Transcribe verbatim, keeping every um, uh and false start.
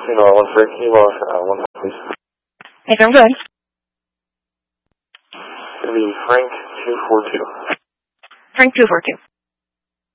two nine one three, Kilo, uh, one, please. Hey, I'm good. It's going to be Frank two four two. Frank two four two.